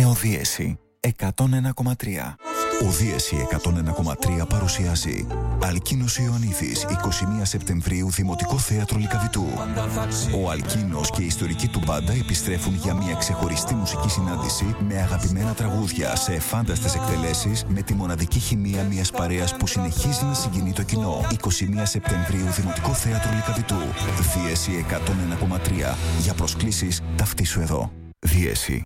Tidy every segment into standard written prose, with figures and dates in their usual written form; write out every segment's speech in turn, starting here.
Νεοδίεση 101,3. Ο Δίεση 101,3 παρουσιάζει Αλκίνος Ιωαννίδης, 21 Σεπτεμβρίου, Δημοτικό Θέατρο Λυκαβητού. Ο Αλκίνος και η ιστορική του μπάντα επιστρέφουν για μια ξεχωριστή μουσική συνάντηση με αγαπημένα τραγούδια σε φάνταστες εκτελέσεις, με τη μοναδική χημεία μιας παρέας που συνεχίζει να συγκινεί το κοινό. 21 Σεπτεμβρίου, Δημοτικό Θέατρο Λυκαβητού. Δίεση 101,3. Για προσκλήσεις ταυτίσου εδώ. Δίεση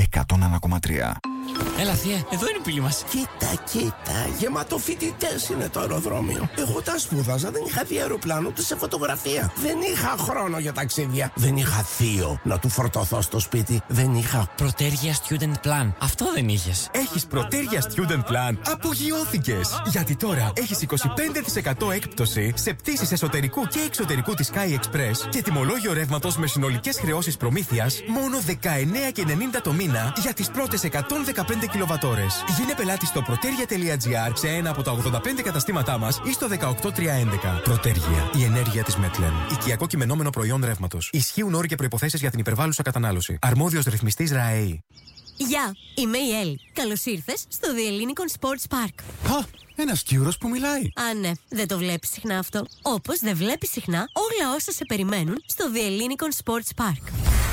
101,3. Έλα θεία, εδώ είναι η πύλη μας. Κοίτα, γεμάτο φοιτητές είναι το αεροδρόμιο. Εγώ τα σπούδαζα, δεν είχα δει αεροπλάνο ούτε σε φωτογραφία. Δεν είχα χρόνο για ταξίδια. Δεν είχα θείο να του φορτωθώ στο σπίτι. Δεν είχα Πρωτέργεια Student Plan. Αυτό δεν είχες. Έχεις Πρωτέργεια Student Plan. Απογειώθηκες. Γιατί τώρα έχεις 25% έκπτωση σε πτήσεις εσωτερικού και εξωτερικού της Sky Express και τιμολόγιο ρεύματος με συνολικές χρεώσεις προμήθειας μόνο 19,90 το μήνα για τις πρώτες 115 κιλοβατόρες. Γίνε πελάτη στο proteria.gr σε ένα από τα 85 καταστήματά μας ή στο 18311. Πρωτέργεια. Η ενέργεια της Μετλεν. Οικιακό κειμενόμενο προϊόν ρεύματος. Ισχύουν όροι και προϋποθέσεις για την υπερβάλλουσα κατανάλωση. Αρμόδιος ρυθμιστής ΡΑΕΗ. Γεια, είμαι η Έλλη. Καλώς ήρθες στο The Hellenicon Sports Park. Ένας Κύρος που μιλάει. Α, ναι, δεν το βλέπεις συχνά αυτό. Όπως δεν βλέπεις συχνά όλα όσα σε περιμένουν στο The Hellenicon Sports Park.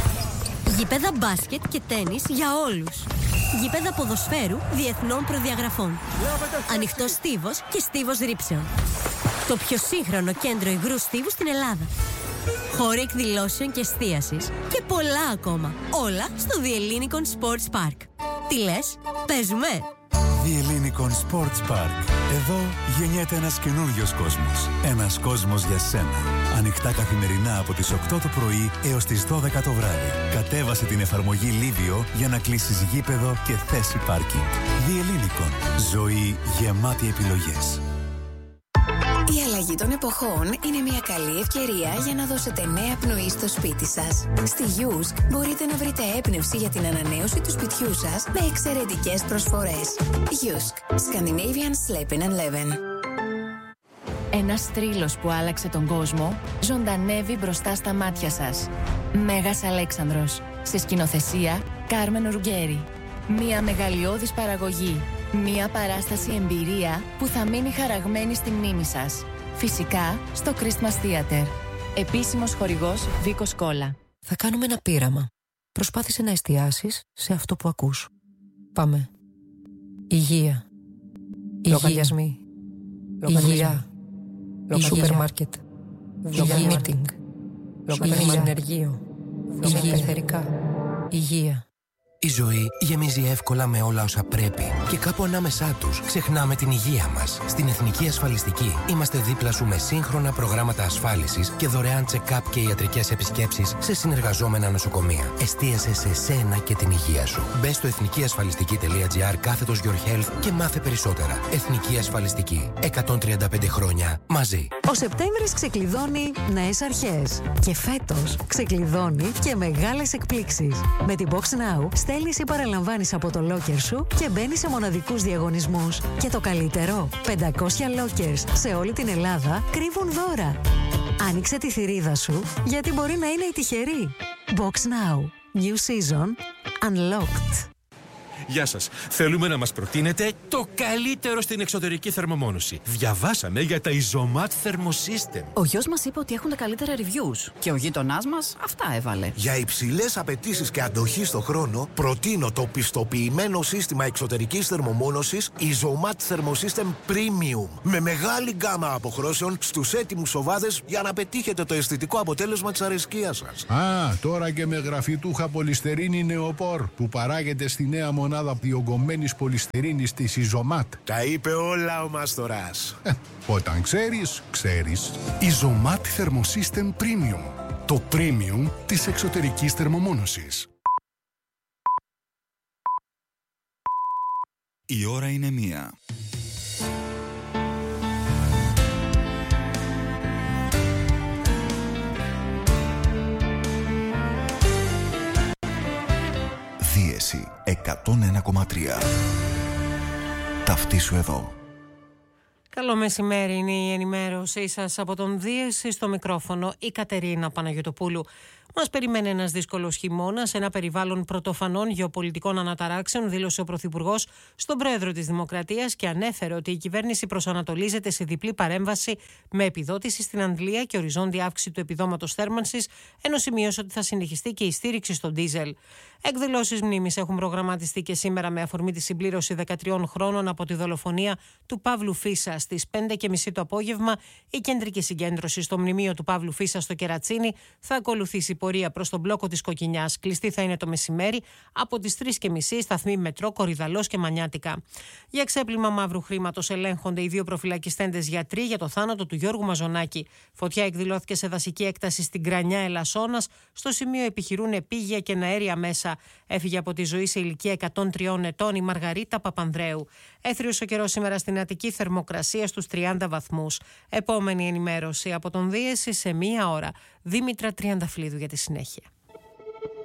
Γήπεδα μπάσκετ και τένις για όλους. Γήπεδα ποδοσφαίρου διεθνών προδιαγραφών. Ανοιχτός στίβος και στίβος ρήψεων. Το πιο σύγχρονο κέντρο υγρού στίβου στην Ελλάδα. Χώροι εκδηλώσεων και εστίασης. Και πολλά ακόμα. Όλα στο The Hellenicon Sports Park. Τι λες, παίζουμε? The Hellenicon Sports Park. Εδώ γεννιέται ένας καινούριος κόσμος. Ένας κόσμος για σένα. Ανοιχτά καθημερινά από τις 8 το πρωί έως τις 12 το βράδυ. Κατέβασε την εφαρμογή Livio για να κλείσεις γήπεδο και θέση πάρκινγκ. The Hellenicon. Ζωή γεμάτη επιλογές. Η αλλαγή των εποχών είναι μια καλή ευκαιρία για να δώσετε νέα πνοή στο σπίτι σας. Στη Yusk μπορείτε να βρείτε έμπνευση για την ανανέωση του σπιτιού σας με εξαιρετικές προσφορές. Yusk. Scandinavian Sleeping and Leven. Ένας θρύλος που άλλαξε τον κόσμο ζωντανεύει μπροστά στα μάτια σας. Μέγας Αλέξανδρος. Σε σκηνοθεσία Κάρμεν Ουργκέρι. Μια μεγαλειώδης παραγωγή. Μια παράσταση εμπειρία που θα μείνει χαραγμένη στη μνήμη σας. Φυσικά στο Christmas Theater. Επίσημος χορηγός Βίκος Κόλλα. Θα κάνουμε ένα πείραμα. Προσπάθησε να εστιάσεις σε αυτό που ακούς. Πάμε. Υγεία. Λογαριασμοί. Υγεία. Σούπερ μάρκετ. Υγεία meeting. Υγεία ενεργείο. Υγεία πεθερικά. Υγεία. Η ζωή γεμίζει εύκολα με όλα όσα πρέπει και κάπου ανάμεσά τους ξεχνάμε την υγεία μας. Στην Εθνική Ασφαλιστική είμαστε δίπλα σου με σύγχρονα προγράμματα ασφάλισης και δωρεάν check-up και ιατρικές επισκέψεις σε συνεργαζόμενα νοσοκομεία. Εστίασε σε σένα και την υγεία σου. Μπες στο εθνικιασφαλιστική.gr/your health και μάθε περισσότερα. Εθνική Ασφαλιστική. 135 χρόνια μαζί. Ο Σεπτέμβρης ξεκλειδώνει νέες αρχές. Και φέτος ξεκλειδώνει και μεγάλες εκπλήξεις. Με την Box Now στέλνεις ή παραλαμβάνεις από το locker σου και μπαίνεις σε μοναδικούς διαγωνισμούς. Και το καλύτερο, 500 lockers σε όλη την Ελλάδα κρύβουν δώρα. Άνοιξε τη θηρίδα σου, γιατί μπορεί να είναι η τυχερή. Box Now. New season. Unlocked. Γεια σας. Θέλουμε να μας προτείνετε το καλύτερο στην εξωτερική θερμομόνωση. Διαβάσαμε για τα Isomat Thermosystem. Ο γιος μας είπε ότι έχουν τα καλύτερα reviews και ο γείτονάς μας αυτά έβαλε. Για υψηλές απαιτήσεις και αντοχή στο χρόνο, προτείνω το πιστοποιημένο σύστημα εξωτερικής θερμομόνωσης Isomat Thermosystem Premium. Με μεγάλη γκάμα αποχρώσεων στους έτοιμους οβάδες για να πετύχετε το αισθητικό αποτέλεσμα της αρεσκίας σας. Τώρα και με γραφιτούχα πολυστερίνη νεοπόρ που παράγεται στη νέα μονάδα διογκωμένης πολυστερίνης της Isomat. Τα είπε όλα ο Μαστοράς. Όταν ξέρεις, ξέρεις. Isomat Thermosystem Premium. Το premium της εξωτερικής θερμομόνωσης. Η ώρα είναι 1. Δίεση 101,3. Ταυτίσου εδώ. Καλό μεσημέρι, είναι η ενημέρωσή σας από τον Δίεση, στο μικρόφωνο η Κατερίνα Παναγιωτοπούλου. Μας περιμένει ένας δύσκολος χειμώνας, ένα περιβάλλον πρωτοφανών γεωπολιτικών αναταράξεων, δήλωσε ο Πρωθυπουργός στον Πρόεδρο της Δημοκρατίας και ανέφερε ότι η κυβέρνηση προσανατολίζεται σε διπλή παρέμβαση με επιδότηση στην Αντλία και οριζόντια αύξηση του επιδόματος θέρμανσης, ενώ σημείωσε ότι θα συνεχιστεί και η στήριξη στον ντίζελ. Εκδηλώσεις μνήμης έχουν προγραμματιστεί και σήμερα με αφορμή τη συμπλήρωση 13 χρόνων από τη δολοφονία του Παύλου Φίσα. Στις 5:30 το απόγευμα, η κεντρική συγκέντρωση στο μνημείο του Παύλου Φίσα στο Κερατσίνι θα ακολουθήσει πορεία προς τον μπλόκο της Κοκκινιάς. Κλειστή θα είναι το μεσημέρι από τις 3:30 σταθμοί μετρό, Κορυδαλός και Μανιάτικα. Για ξέπλυμα μαύρου χρήματος ελέγχονται οι 2 προφυλακιστέντες γιατροί για το θάνατο του Γιώργου Μαζονάκη. Φωτιά εκδηλώθηκε σε δασική έκταση στην Κρανιά Ελασσόνας. Στο σημείο επιχειρούν επίγεια και αέρια μέσα. Έφυγε από τη ζωή σε ηλικία 103 ετών η Μαργαρίτα Παπανδρέου. Έθριος ο καιρός σήμερα στην Αττική, θερμοκρασία στους 30 βαθμούς. Επόμενη ενημέρωση από τον Δίεση σε 1 ώρα. Δήμητρα Τριανταφυλλίδου για τη συνέχεια.